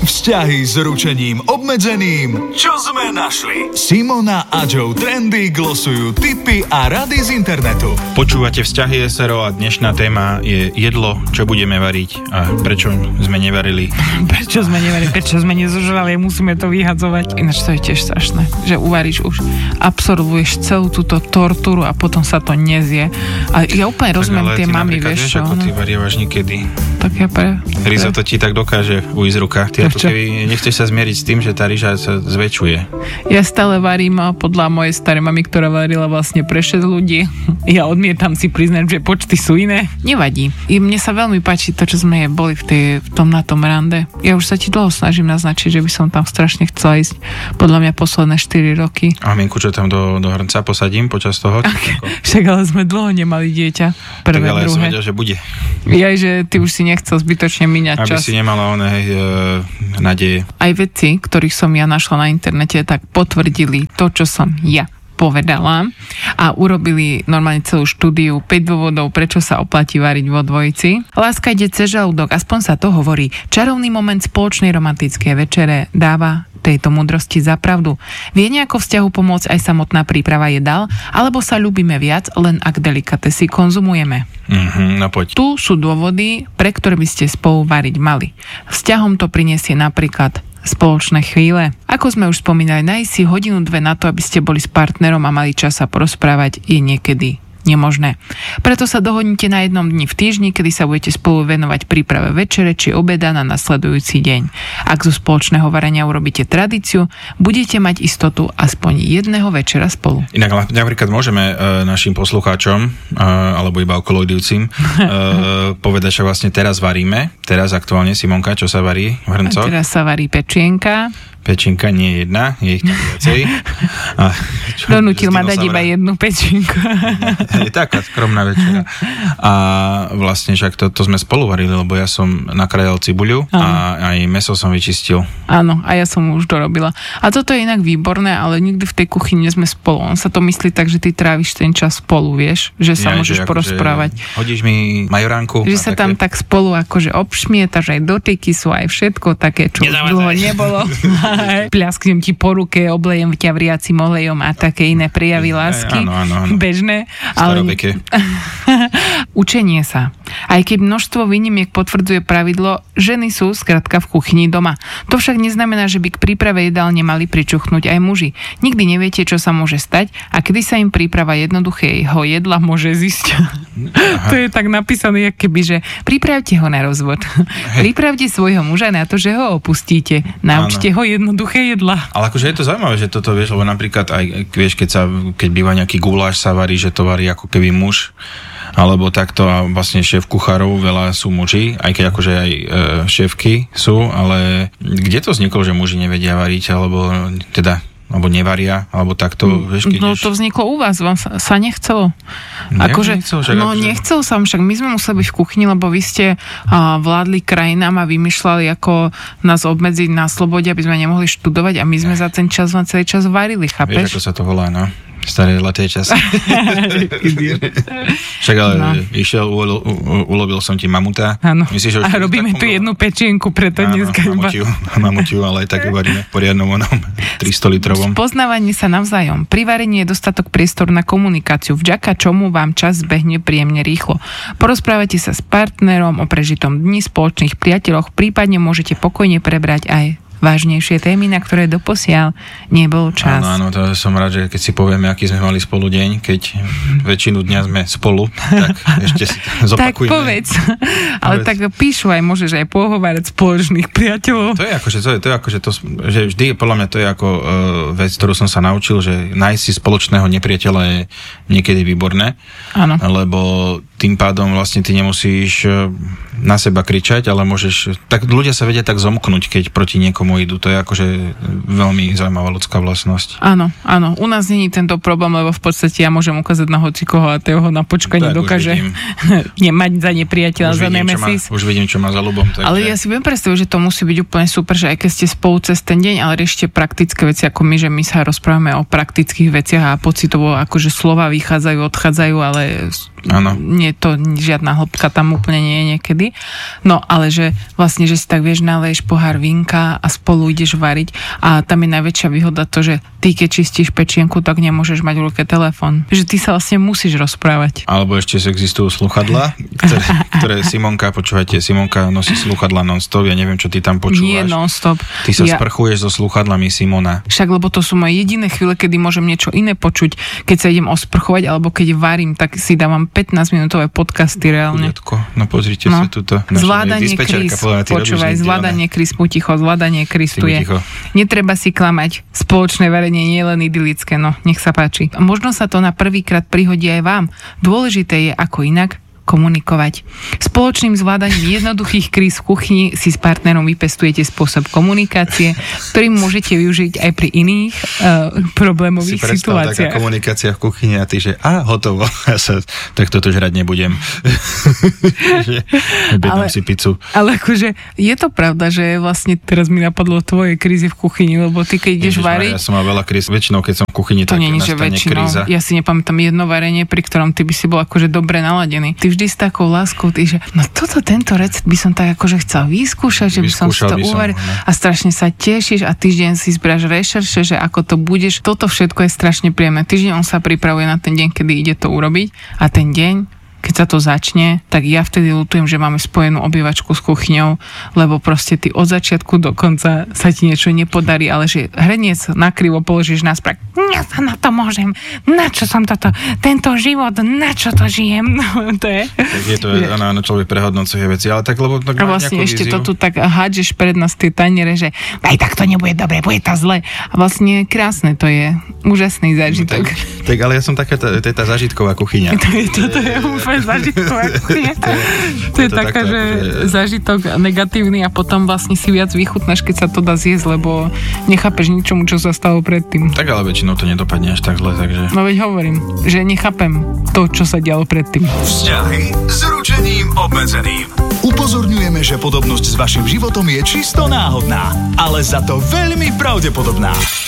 Vzťahy s ručením obmedzeným. Čo sme našli? Simona a Joe Trendy glosujú tipy a rady z internetu. Počúvate Vzťahy SRO a dnešná téma je jedlo, čo budeme variť a prečo sme nevarili. Prečo sme nezožrali, musíme to vyhadzovať. Ináč to je tiež strašné, že uvaríš už, absorbuješ celú túto tortúru a potom sa to nezie. A ja úplne rozumiem tie mamy, vieš čo? Ako ty varievaš niekedy. Tak ja Risotto ti tak dokáže ujsť ruka. Ty ako keby nechceš sa zmieriť s tým, že tá ryža sa zväčšuje. Ja stále varím podľa mojej starej mamy, ktorá varila vlastne pre 6 ľudí. Ja odmietam si priznať, že počty sú iné. Nevadí. I mne sa veľmi páči to, čo sme boli v tom na tom rande. Ja už sa ti dlho snažím naznačiť, že by som tam strašne chcela ísť. Podľa mňa posledné 4 roky. A mienku, čo tam do hrnca posadím počas toho? Však ale sme dlho nemali dieťa. Prvé, tak ale druhé. Ja som vedel, že bude. Ja, že ty už si nechcel zbytočne míňať čas. Aby si nemala nádeje. Aj vedci, ktorých som ja našla na internete, tak potvrdili to, čo som ja povedala a urobili normálne celú štúdiu 5 dôvodov, prečo sa oplatí variť vo dvojici. Láska ide cez žalúdok, aspoň sa to hovorí. Čarovný moment spoločnej romantickej večere dáva tejto múdrosti za pravdu. Vie nejako vzťahu pomôcť aj samotná príprava jedál, alebo sa ľúbime viac, len ak delikatesy konzumujeme? No poď. Tu sú dôvody, pre ktoré by ste spolu variť mali. Vzťahom to prinesie napríklad spoločné chvíle. Ako sme už spomínali, nájsť si hodinu, dve na to, aby ste boli s partnerom a mali čas sa porozprávať, je niekedy nemožné. Preto sa dohodnite na jednom dni v týždni, kedy sa budete spolu venovať príprave večere či obeda na nasledujúci deň. Ak zo spoločného varenia urobíte tradíciu, budete mať istotu aspoň jedného večera spolu. Inak napríklad môžeme našim poslucháčom alebo iba okoloidujúcim povedať, že vlastne teraz varíme. Teraz aktuálne, Simonka, čo sa varí v hrncoch? Teraz sa varí pečienka. Pečinka nie jedna, je ich tam viacej. Donútil ma dať iba jednu pečinku. Je taká skromná večera. A vlastne však to sme spolu varili, lebo ja som nakrájal cibuľu a aj mäso som vyčistil. Áno, a ja som už dorobila. A toto je inak výborné, ale nikdy v tej kuchyni nie sme spolu. On sa to myslí tak, že ty tráviš ten čas spolu, vieš? Že sa môžeš porozprávať. Hodíš mi majoránku. Že sa tam tak spolu akože obšmietaš, aj dotyky sú, aj všetko také, čo dlho nebolo. Pľasknem ti po ruke, oblejem ťa vriacim olejom a také iné prejavy lásky. Áno. Bežné. Staroveké. Učenie sa. Aj keď množstvo výnimiek potvrdzuje pravidlo, ženy sú skrátka v kuchyni doma. To však neznamená, že by k príprave jedál nemali pričuchnúť aj muži. Nikdy neviete, čo sa môže stať a kedy sa im príprava jednoduchého jedla môže zísť. To je tak napísané, jak keby, že pripravte ho na rozvod. Pripravte svojho muža na to, že ho opustíte. Naučte ho jednoduché jedla. Ale akože je to zaujímavé, že toto vieš, lebo napríklad aj vieš, keď býva nejaký guláš sa varí, že to varí ako keby muž, alebo takto a vlastne šéf kuchárov veľa sú muži, aj keď akože aj šéfky sú, ale kde to vzniklo, že muži nevedia variť, alebo nevaria, alebo takto, vieš, keď to vzniklo u vás, vám sa nechcelo. Nechcel som, však my sme museli byť v kuchyni, lebo vy ste vládli krajinám a vymýšľali, ako nás obmedziť na slobode, aby sme nemohli študovať a my sme za ten čas celý čas varili, chápeš? Vieš, ako sa to volá, no? Staré zlaté časy. Však ale išiel, ulovil som ti mamuta. Áno. Myslíš, že a robíme tu jednu pečienku, preto dneska iba. Mamutiu, ale aj tak varíme v poriadnom 300 litrovom. Spoznávanie sa navzájom. Pri varení je dostatok priestoru na komunikáciu, vďaka čomu vám čas zbehne príjemne rýchlo. Porozprávajte sa s partnerom o prežitom dni, spoločných priateľoch, prípadne môžete pokojne prebrať aj vážnejšie témy, na ktoré doposiaľ nebol čas. Áno, to som rád, že keď si povieme, aký sme mali spolu deň, keď väčšinu dňa sme spolu, tak ešte si zopakujeme. Tak povedz. Ale tak píšu aj, môžeš aj pohovárať spoločných priateľov. To je akože že vždy, podľa mňa to je ako vec, ktorú som sa naučil, že nájsť si spoločného nepriateľa je niekedy výborné. Áno. Lebo tým pádom vlastne ty nemusíš na seba kričať, ale môžeš, tak ľudia sa vedia tak zomknúť, keď proti niekomu idú. To je akože veľmi zaujímavá ľudská vlastnosť. Áno. U nás není tento problém, lebo v podstate ja môžem ukázať na hocikoho a toho na počkanie dokáže nemať za nepriateľa, za nemesis. Už vidím, čo má za ľubom. Takže... Ale ja si viem predstaviť, že to musí byť úplne super, že aj keď ste spolu cez ten deň, ale riešte praktické veci ako my, že my sa rozprávame o praktických veciach a pocitovo akože slova vychádzajú, odchádzajú, ale nie je to žiadna hĺbka, tam úplne nie je niekedy. No, ale že vlastne, že si tak vieš, naleješ pohár vínka a spolu ideš variť a tam je najväčšia výhoda to, že ty, keď čistíš pečienku, tak nemôžeš mať v ruke telefón. Že ty sa vlastne musíš rozprávať. Alebo ešte existujú sluchadlá, ktoré Simonka, počúvajte, Simonka nosí sluchadlá non-stop, ja neviem, čo ty tam počúvaš. Nie non-stop. Ty sa sprchuješ so sluchadlami Simona. Však, lebo to sú moje jediné chvíle, kedy môžem niečo iné počuť. Keď sa idem osprchovať, alebo keď varím, tak si dávam 15-minútové podcasty reálne. Kľudko, no pozrite sa tuto. Zvládanie kríz, počúvaj, zvládanie kríz, ticho, zvládanie kríz tu je. Netreba si klamať. Spoločné varenie nie je len idylické, no, nech sa páči. Možno sa to na prvýkrát prihodí aj vám. Dôležité je, ako inak komunikovať. Spoločným zvládaním jednoduchých kríz v kuchyni si s partnerom vypestujete spôsob komunikácie, ktorým môžete využiť aj pri iných problémových situáciách. Taká komunikácia v kuchyni a ty, že hotovo, tak toto žrať nebudem. Bedám si pizzu. Ale akože je to pravda, že vlastne teraz mi napadlo tvoje krízy v kuchyni, lebo ty keď ideš variť... Ja som mal veľa kríz, väčšinou keď som v kuchyni, tak nastane kríza. Ja si nepamätám jedno varenie, pri ktorom ty by si bol akože dobre naladený. Ty vždy s takou láskou, že tento recept by som tak akože chcel vyskúšať, že by som si to uvaril a strašne sa tešíš a týždeň si zberaš rešerše, že ako to budeš. Toto všetko je strašne príjemné. Týždeň on sa pripravuje na ten deň, kedy ide to urobiť a ten deň, keď sa to začne, tak ja vtedy ľutujem, že máme spojenú obývačku s kuchyňou, lebo proste ty od začiatku do konca sa ti niečo nepodarí, ale že hrniec nakrivo položíš na sprach. Ja sa na to môžem. Na čo som tento život, na čo to žijem? No, to je. Tak je to, áno, človek prehodnocuje veci, ale tak, lebo tak a vlastne ešte to tu tak hádžeš pred nás tie taniere, že aj tak to nebude dobre, bude to zle. A vlastne krásne to je. Úžasný zážitok. Tak ale ja som taká, to je tá zážitková kuchyňa. Toto je úplne zážitková kuchyňa. To je taká, že zážitok negatívny a potom vlastne si viac vychutnáš, keď sa to dá zjesť, lebo nechápeš ničomu, čo sa stalo predtým. Tak ale väčšinou to nedopadne až tak zle, takže... No veď hovorím, že nechápem to, čo sa dialo predtým. Vzťahy s ručením obmedzeným. Upozorňujeme, že podobnosť s vašim životom je čisto náhodná, ale za to veľmi pravdepodobná.